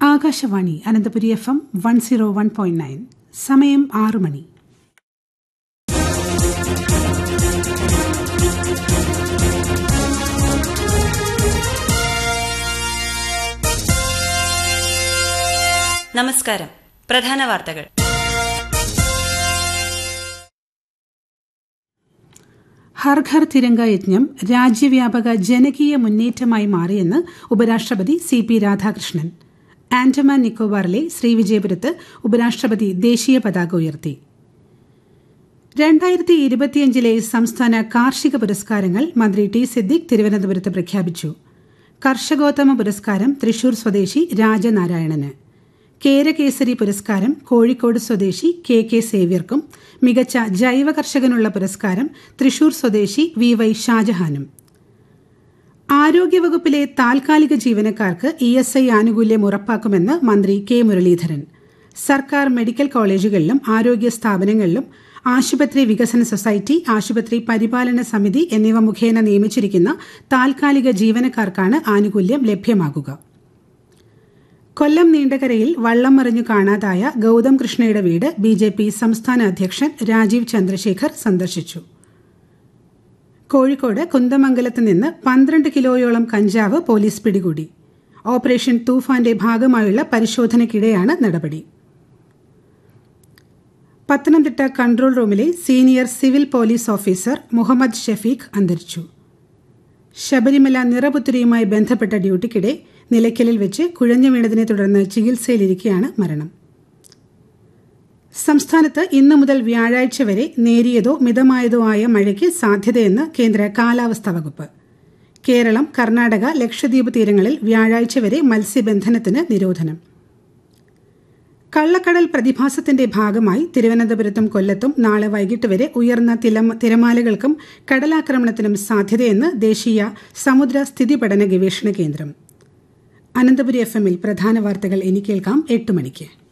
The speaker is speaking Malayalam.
ആകാശവാണി അനന്തപുരി FM 101.9. സമയം 6 മണി. നമസ്കാരം. പ്രധാന വാർത്തകൾ. ഹർ ഘർ തിരംഗ യജ്ഞം രാജ്യവ്യാപക ജനകീയ മുന്നേറ്റമായി മാറിയെന്ന് ഉപരാഷ്ട്രപതി CP രാധാകൃഷ്ണൻ. ആൻഡമാൻ നിക്കോബാറിലെ ശ്രീവിജയപുരത്ത് ഉപരാഷ്ട്രപതി ദേശീയ പതാക ഉയർത്തി. 2025 സംസ്ഥാന കാർഷിക പുരസ്കാരങ്ങൾ മന്ത്രി T. സിദ്ദിഖ് തിരുവനന്തപുരത്ത് പ്രഖ്യാപിച്ചു. കർഷകോത്തമ പുരസ്കാരം തൃശൂർ സ്വദേശി രാജനാരായണന്, കേരകേസരി പുരസ്കാരം കോഴിക്കോട് സ്വദേശി KK സേവ്യർക്കും, മികച്ച ജൈവ കർഷകനുള്ള പുരസ്കാരം തൃശൂർ സ്വദേശി VY ഷാജഹാനും. ആരോഗ്യവകുപ്പിലെ താൽക്കാലിക ജീവനക്കാർക്ക് ESI ആനുകൂല്യം ഉറപ്പാക്കുമെന്ന് മന്ത്രി K. മുരളീധരൻ. സർക്കാർ മെഡിക്കൽ കോളേജുകളിലും ആരോഗ്യ സ്ഥാപനങ്ങളിലും ആശുപത്രി വികസന സൊസൈറ്റി, ആശുപത്രി പരിപാലന സമിതി എന്നിവ മുഖേന നിയമിച്ചിരിക്കുന്ന താൽക്കാലിക ജീവനക്കാർക്കാണ് ആനുകൂല്യം ലഭ്യമാകുക. കൊല്ലം നീണ്ടകരയിൽ വള്ളം മറിഞ്ഞു കാണാതായ ഗൌതം കൃഷ്ണയുടെ വീട് BJP സംസ്ഥാന അധ്യക്ഷൻ രാജീവ് ചന്ദ്രശേഖർ സന്ദർശിച്ചു. കോഴിക്കോട് കുന്ദമംഗലത്ത് നിന്ന് 12 കിലോയോളം കഞ്ചാവ് പോലീസ് പിടികൂടി. ഓപ്പറേഷൻ തൂഫാന്റെ ഭാഗമായുള്ള പരിശോധനയ്ക്കിടെയാണ് നടപടി. പത്തനംതിട്ട കൺട്രോൾ റൂമിലെ senior civil police officer Muhammad Shafeeq അന്തരിച്ചു. ശബരിമല നിറപുത്തരിയുമായി ബന്ധപ്പെട്ട ഡ്യൂട്ടിക്കിടെ നിലയ്ക്കലിൽ വെച്ച് കുഴഞ്ഞു വീണതിനെ തുടർന്ന് ചികിത്സയിലിരിക്കെയാണ് മരണം. സംസ്ഥാനത്ത് ഇന്നു മുതൽ വ്യാഴാഴ്ച വരെ നേരിയതോ മിതമായതോ ആയ മഴയ്ക്ക് സാധ്യതയെന്ന് കേന്ദ്ര കാലാവസ്ഥാ വകുപ്പ്. കേരളം, കർണാടക, ലക്ഷദ്വീപ് തീരങ്ങളിൽ വ്യാഴാഴ്ച വരെ മത്സ്യബന്ധനത്തിന് നിരോധനം. കള്ളക്കടൽ പ്രതിഭാസത്തിന്റെ ഭാഗമായി തിരുവനന്തപുരത്തും കൊല്ലത്തും നാളെ വൈകിട്ട് വരെ ഉയർന്ന തിരമാലകൾക്കും കടലാക്രമണത്തിനും സാധ്യതയെന്ന് ദേശീയ സമുദ്ര സ്ഥിതി പഠന ഗവേഷണ കേന്ദ്രം. അനന്തപുരി FM പ്രധാന വാർത്തകൾ ഇനി കേൾക്കാം 8 മണിക്ക്.